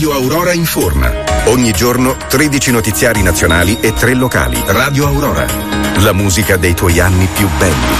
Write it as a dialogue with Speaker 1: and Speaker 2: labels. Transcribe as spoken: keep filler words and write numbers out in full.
Speaker 1: Radio Aurora informa. Ogni giorno tredici notiziari nazionali e tre locali. Radio Aurora. La musica dei tuoi anni più belli.